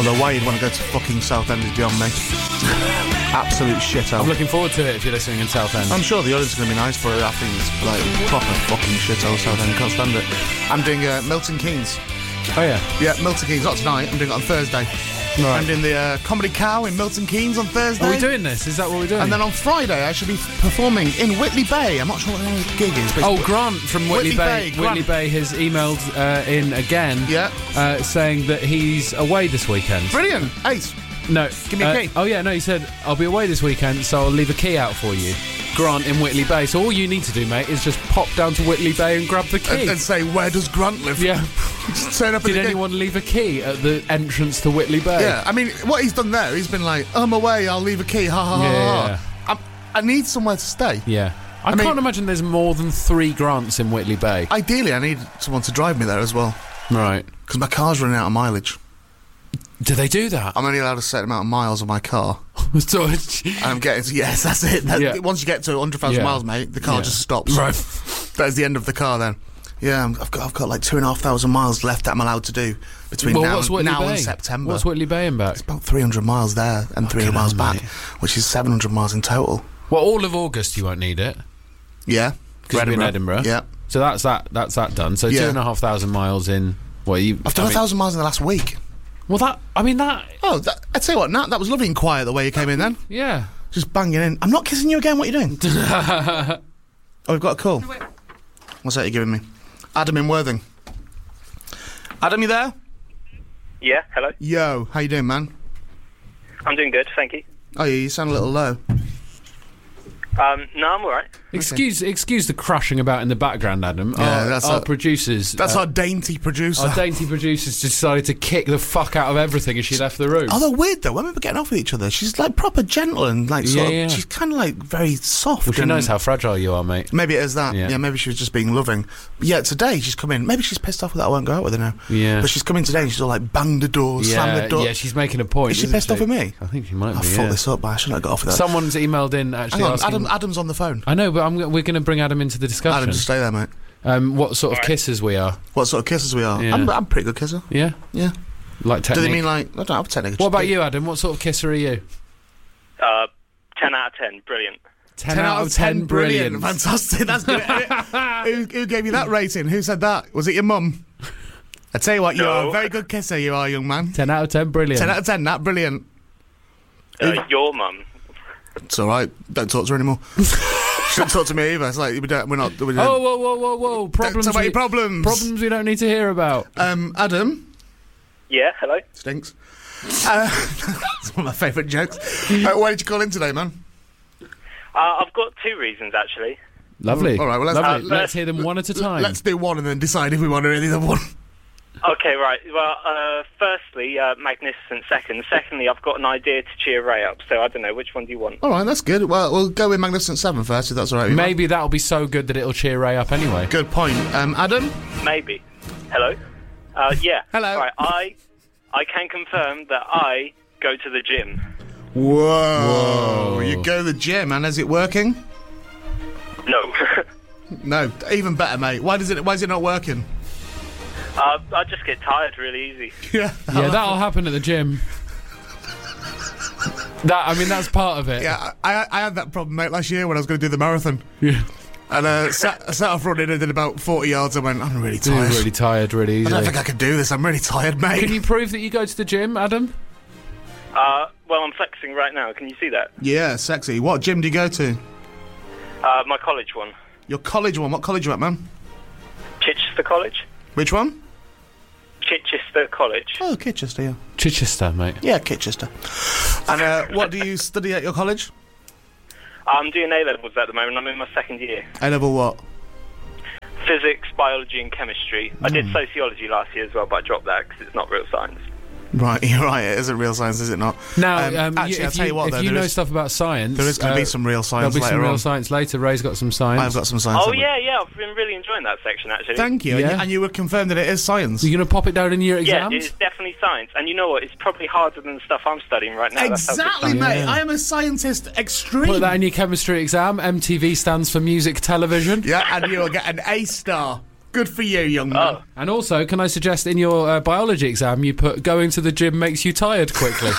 Although why you'd want to go to fucking Southend is beyond me. Absolute shithole. I'm looking forward to it if you're listening in Southend. I'm sure the audience is going to be nice, but I think it's like proper fucking shithole Southend. Can't stand it. I'm doing Milton Keynes. Oh yeah? Yeah, Milton Keynes, not tonight. I'm doing it on Thursday. Right. I'm doing the Comedy Cow in Milton Keynes on Thursday. Are we doing this? Is that what we're doing? And then on Friday I should be performing in Whitley Bay. I'm not sure what the gig is. But Grant from Whitley Bay. Whitley Bay has emailed in again. Yeah. Saying that he's away this weekend. Brilliant. Ace. No. Give me a key. Oh yeah, no, he said, I'll be away this weekend, so I'll leave a key out for you. Grant in Whitley Bay. So all you need to do, mate, is just pop down to Whitley Bay and grab the key. And say, where does Grant live? Yeah. Just turn up. Did anyone leave a key at the entrance to Whitley Bay? Yeah, I mean, what he's done there, he's been like, I'm away, I'll leave a key, ha ha ha ha. I need somewhere to stay. Yeah. I can't imagine there's more than 3 Grants in Whitley Bay. Ideally, I need someone to drive me there as well. Right. Because my car's running out of mileage. Do they do that? I'm only allowed a certain amount of miles on my car. So I'm getting to, yes, that's it. Once you get to 100,000 miles, mate, the car just stops. Right. That is the end of the car then. Yeah, I've got like 2,500 miles left that I'm allowed to do between now and September. What's Whitley Bay and back? It's about 300 miles there and 300 miles back, mate. which is 700 miles in total. Well, all of August you won't need it. Yeah. Because you'll be in Edinburgh. Yeah. So that's that done. So 2,500 miles in... I've done 1,000 miles in the last week. Well, that... Oh, I tell you what, Nat, that was lovely and quiet the way you came in then. Yeah. Just banging in. I'm not kissing you again, what are you doing? Oh, we've got a call. No, What's that you're giving me? Adam in Worthing. Adam, you there? Yeah, hello. Yo, how you doing, man? I'm doing good, thank you. Oh, yeah, you sound a little low. No, I'm alright. Excuse the crushing about in the background, Adam. Yeah, that's our producers. That's our dainty producer. Our dainty producers decided to kick the fuck out of everything as she left the room. Oh, they're weird though. When we were getting off with each other, she's like proper gentle and like sort of, she's kind of like very soft. Well, she knows how fragile you are, mate. Maybe it is that. Yeah. Maybe she was just being loving. But yeah, today she's come in. Maybe she's pissed off that I won't go out with her now. Yeah. But she's come in today and she's all like banged the door, slammed the door. Yeah, she's making a point. Is she pissed off with me? I think she might be. I fucked this up, but I shouldn't have got off with that. Someone's emailed in actually. Hang on, Adam's on the phone. I know, but we're going to bring Adam into the discussion. Adam, just stay there, mate. What sort of kissers we are? What sort of kissers we are? Yeah. I'm a pretty good kisser. Yeah? Yeah. Like technique? Do they mean like... I don't have technique. What about you, Adam? What sort of kisser are you? 10 out of 10, brilliant. 10 out of 10, brilliant. Fantastic, that's good. Who gave you that rating? Who said that? Was it your mum? I tell you what, you are a very good kisser, you are, young man. 10 out of 10, brilliant. 10 out of 10, that brilliant. Your mum. It's alright, don't talk to her anymore. Shouldn't talk to me either. It's like we're not. Oh, whoa! Problems. Don't talk about your problems. Problems we don't need to hear about. Adam. Yeah, hello. Stinks. That's one of my favourite jokes. Why did you call in today, man? I've got 2 reasons actually. Lovely. All right. Well, let's hear them one at a time. Let's do one and then decide if we want to hear the other one. Okay, right. Well, firstly, magnificent. Secondly, I've got an idea to cheer Ray up. So I don't know, which one do you want? All right, that's good. Well, we'll go with Magnificent 7 first, if that's all right. Maybe that'll be so good that it'll cheer Ray up anyway. Good point. Adam. Maybe. Hello. Yeah. Hello. Right. I can confirm that I go to the gym. Whoa. You go to the gym, and is it working? No. No. Even better, mate. Why is it not working? I just get tired really easy. Yeah, that'll happen at the gym. That's part of it. Yeah, I had that problem, mate, last year when I was going to do the marathon. Yeah. And I set off running and did about 40 yards and went, I'm really tired. Really tired, really easily. I don't think I can do this, I'm really tired, mate. Can you prove that you go to the gym, Adam? Well, I'm flexing right now, can you see that? Yeah, sexy. What gym do you go to? My college one. Your college one? What college are you at, man? Chichester College. Which one? Chichester College. Oh, Chichester, yeah. Chichester, mate. Yeah, Chichester. And what do you study at your college? I'm doing A-levels at the moment. I'm in my 2nd year. A-level what? Physics, biology and chemistry. I did sociology last year as well, but I dropped that because it's not real science. Right, you're right. It isn't real science, is it not? Now, actually, I'll tell you what, if you know stuff about science... There is going to be some real science later on. There'll be some real science later. Ray's got some science. I've got some science. Oh, yeah, I've been really enjoying that section, actually. Thank you. Yeah. And you would confirm that it is science. You're going to pop it down in your exams? Yeah, it's definitely science. And you know what? It's probably harder than the stuff I'm studying right now. Exactly, mate. I am a scientist extreme. Put that in your chemistry exam. MTV stands for music television. Yeah, and you'll get an A star. Good for you, young man. Oh. And also, can I suggest in your biology exam you put going to the gym makes you tired quickly?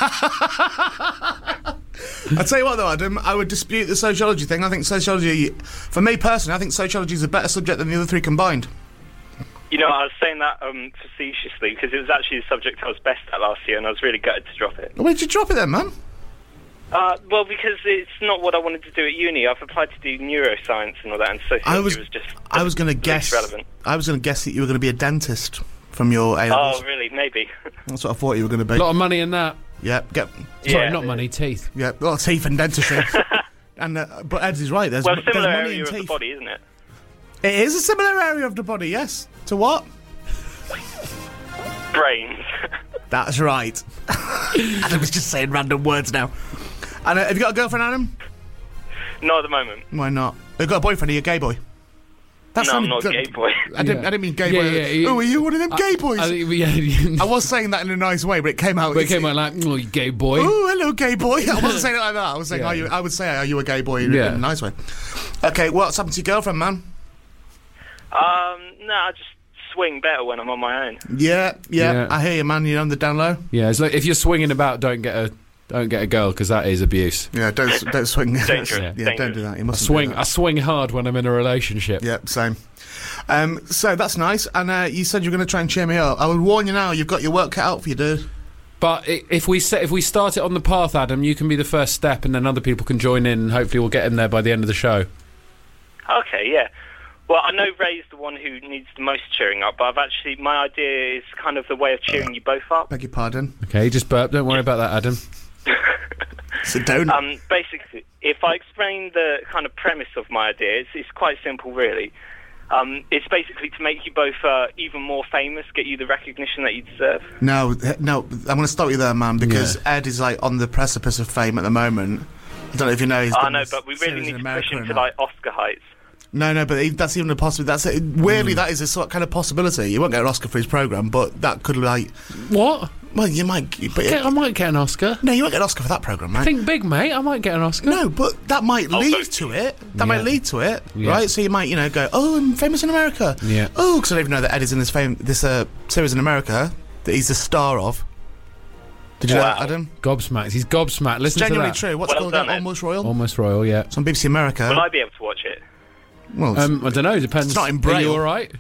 I'll tell you what, though, Adam, I would dispute the sociology thing. I think sociology, for me personally, I think sociology is a better subject than the other three combined. You know, I was saying that facetiously because it was actually the subject I was best at last year, and I was really gutted to drop it. Why did you drop it then, man? Well, because it's not what I wanted to do at uni. I've applied to do neuroscience and all that, and sociology was just. I was going to guess. Relevant. I was going to guess that you were going to be a dentist from your A levels. Oh, really? Maybe. That's what I thought you were going to be. A lot of money in that. Yeah, Sorry, not money, teeth. Yeah, a lot of teeth and dentistry. But Ed is right. There's similar there's money area in of teeth. the body, isn't it? It is a similar area of the body. Yes. To what? Brains. That's right. Adam was just saying random words now. And have you got a girlfriend, Adam? Not at the moment. Why not? Have you got a boyfriend? Are you a gay boy? No, I'm not a gay boy. I didn't mean gay boy. Yeah. Oh, are you one of them gay boys? I I was saying that in a nice way, but it came out. But it came out like, oh, you gay boy. Oh, hello, gay boy. I wasn't saying it like that. I was saying, Yeah. I would say, are you a gay boy in a nice way? Okay, what's happened to your girlfriend, man? No, I just swing better when I'm on my own. Yeah. Yeah. I hear you, man. You're on the down low. Yeah, it's like if you're swinging about, don't get a girl because that is abuse. Yeah, don't swing. Dangerous. Yeah, Dangerous. don't do that. You I mustn't swing. do I that. swing hard when I'm in a relationship. Yeah, same. So that's nice. And you said you were going to try and cheer me up. I would warn you now. You've got your work cut out for you, dude. But if we start it on the path, Adam, you can be the first step, and then other people can join in. And hopefully, we'll get in there by the end of the show. Okay, yeah. Well, I know Ray's the one who needs the most cheering up, but my idea is kind of the way of cheering you both up. Beg your pardon. Okay, just burp. Don't worry about that, Adam. Sit down. Basically, if I explain the kind of premise of my idea, it's quite simple, really. It's basically to make you both even more famous, get you the recognition that you deserve. No, I'm going to stop you there, man, because Ed is like on the precipice of fame at the moment. I don't know if you know. I know, but we really need to push him to like Oscar heights. No, but that's even a possibility. Weirdly, that is a sort of kind of possibility. You won't get an Oscar for his programme, but that could like. What? Well, you might. But I might get an Oscar. No, you won't get an Oscar for that programme, mate. Think big, mate. I might get an Oscar. No, but that might lead to it. That might lead to it, right? So you might, go, oh, I'm famous in America. Yeah. Oh, because I don't even know that Ed is in this series in America that he's the star of. Did you know that, Adam? Gobsmacked. He's gobsmacked. Listen It's genuinely to that. true. What's it called again? Almost Royal? Almost Royal, yeah. It's on BBC America. Will I be able to watch it? Well, I don't know. Depends. It's not in Are Braille. you all right?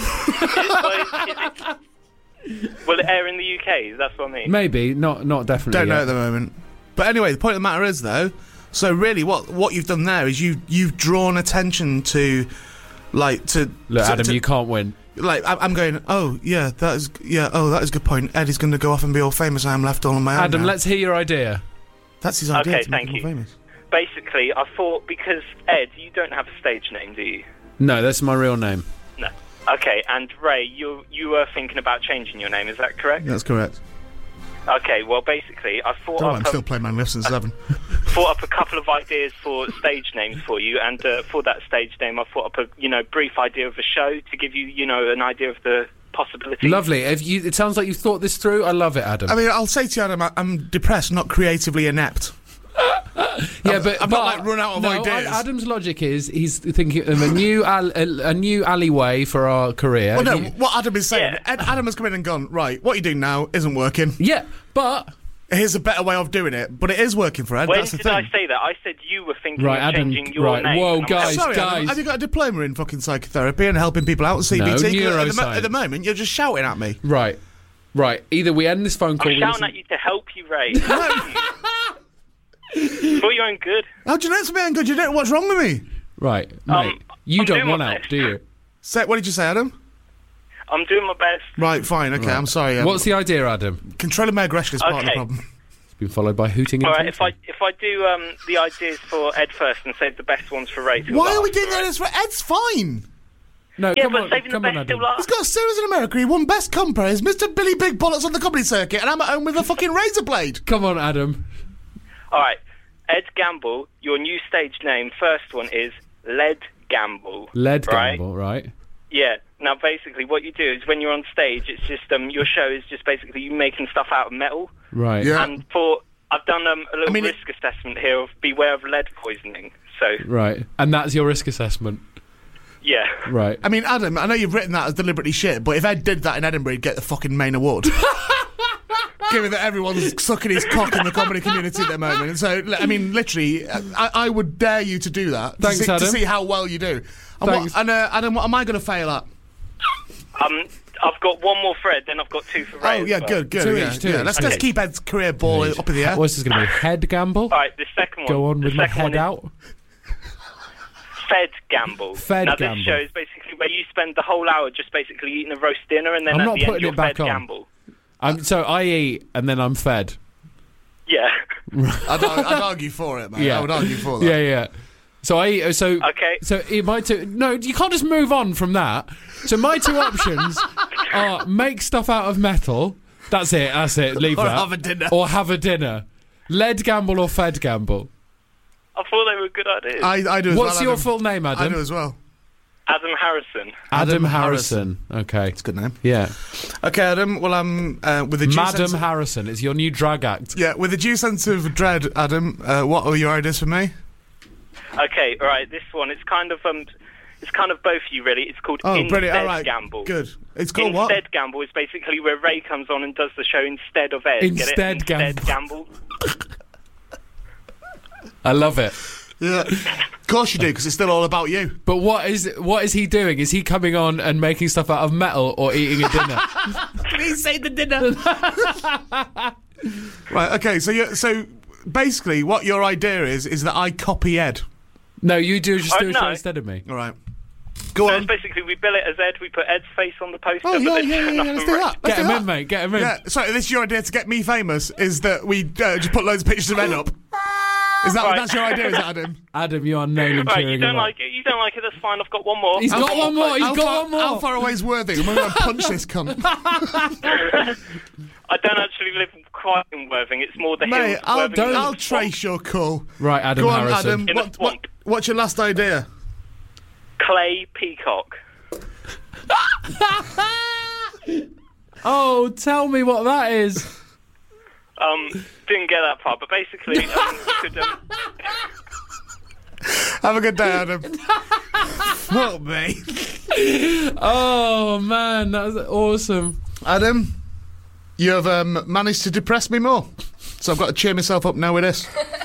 Will it air in the UK? That's what I mean. Maybe. Not definitely. don't know yet. at the moment. But anyway, the point of the matter is, though, so really what you've done there is you've drawn attention to, like, to... Look, to, Adam, to- you can't win. Like, I'm going, that is a good point. Ed is going to go off and be all famous. I am left all on my own Adam, now. let's hear your idea. That's his idea Okay, to make thank him more you. famous. Basically, I thought, because Ed, you don't have a stage name, do you? No, that's my real name. No. Okay, and Ray, you were thinking about changing your name, is that correct? That's correct. Okay, well, basically, I thought I'm still playing Man Left since 11. thought up a couple of ideas for stage names for you, and for that stage name, I thought up a brief idea of a show to give you, an idea of the possibilities. Lovely. It sounds like you've thought this through. I love it, Adam. I mean, I'll say to you, Adam, I'm depressed, not creatively inept. Yeah, but I've not, like, run out of no, ideas. Adam's logic is he's thinking of a new alleyway for our career. Well, no, what Adam is saying, Yeah. Adam has come in and gone, right, what you're doing now isn't working. Yeah, but Here's a better way of doing it, but it is working for Ed. When That's the did thing. I say that? I said you were thinking Right, of Adam, changing your right, name. whoa, And I'm guys. Sorry, Adam, have you got a diploma in fucking psychotherapy and helping people out with CBT? No, 'Cause neuroscience. at the moment, you're just shouting at me. right. Either we end this phone call. I'm shouting at you to help you, Ray. For your own good. How do you know it's me and good? You don't know what's wrong with me? Right, mate. You I'm don't doing want my out, best. do you? What did you say, Adam? I'm doing my best. Right, fine, okay, I'm sorry. What's the idea, Adam? Controlling my aggression is part of the Okay. problem. It's been followed by hooting and All right, tooting. if I do the ideas for Ed first and save the best ones for Ray. till Why are we last, doing all right? this? Ed's fine. No, Yeah, come but on, saving the come on, best till Adam. last. He's got a series in America. He won Best Compa. He's Mr. Billy Big Bollocks on the comedy circuit, and I'm at home with a fucking razor blade. Come on, Adam. All right, Ed Gamble, your new stage name, first one is Led Gamble. Lead right? gamble, right? Yeah. Now, basically, what you do is when you're on stage, it's just your show is just basically you making stuff out of metal. Right. Yeah. And I've done a little risk assessment here of beware of lead poisoning. So Right. And that's your risk assessment. Yeah. Right. I mean, Adam, I know you've written that as deliberately shit, but if Ed did that in Edinburgh, he'd get the fucking main award. Given that everyone's sucking his cock in the comedy community at the moment. And so, I mean, literally, I would dare you to do that. Thanks, to Adam. see how well you do. And, Thanks. Adam, what am I going to fail at? I've got one more Fred, then I've got 2 for Ray. Oh, yeah, as well. good. Two yeah, each, two yeah. each. Let's Okay. keep Ed's career ball up in the air. What's this going to be? Head gamble? All right, the second one. Go on with the my second one head is out. Fed gamble. Fed now, gamble. this show is basically where you spend the whole hour just basically eating a roast dinner, and then I'm at not the end putting you're it back fed on. gamble. So I eat and then I'm fed. Yeah. I'd argue for it, mate. Yeah. I would argue for that. Yeah. So I eat. So Okay. So my two. No, you can't just move on from that. So my two options are make stuff out of metal. That's it. Leave Or that. have a dinner. Or have a dinner. Lead gamble or fed gamble. I thought they were good ideas. I do as What's well, your Adam. full name, I Adam? do as well. Adam Harrison. Adam Harrison. Okay. It's a good name. Yeah. Okay, Adam. Well, I'm with the due Madam sense of, Harrison. It's your new drag act. yeah, with the due sense of dread, Adam. What are your ideas for me? Okay, all right. This one, it's kind of both of you really. It's called Oh, Instead brilliant! All right, Gamble. good. It's called what? Instead Gamble is basically where Ray comes on and does the show instead of Ed. Instead Get it? Instead Gamble. Gamble. I love it. Yeah, of course you do, because it's still all about you. But what is he doing? Is he coming on and making stuff out of metal or eating a dinner? Please say the dinner. Right. Okay. So basically, what your idea is that I copy Ed. No, you do a no. show instead of me. All right. Go So on. it's basically we bill it as Ed. We put Ed's face on the poster. Oh but yeah, there's yeah. nothing Let's do Ray. that. Let's Get do him that. in, mate. Get him in. Yeah. So this is your idea to get me famous? Is that we just put loads of pictures of Ed up? Is that Right. that's your idea? Is that Adam? Adam, you are nailing Right, cheering you him don't up. like it. You don't like it. That's fine. I've got one more. He's got one more. He's How got far, one more. How far away is Worthing? I'm going to punch this cunt. I don't actually live quite in Worthing. It's more the Mate, hills. I'll Worthing is I'll the trace your call. Right, Adam Go on, Harrison. Adam. In a What, swamp. what's your last idea? Clay Peacock. Oh, tell me what that is. Didn't get that far, but basically, you could, Have a good day, Adam. Fuck me. Oh man, that was awesome. Adam, you have managed to depress me more. So I've got to cheer myself up now with this.